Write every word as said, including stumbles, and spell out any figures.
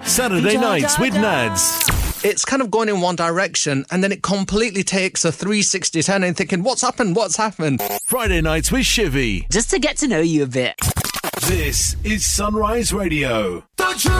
Saturday nights with Nads. It's kind of going in one direction and then it completely takes a three sixty turn and thinking, what's happened? What's happened? Friday nights with Shivy. Just to get to know you a bit. This is Sunrise Radio. The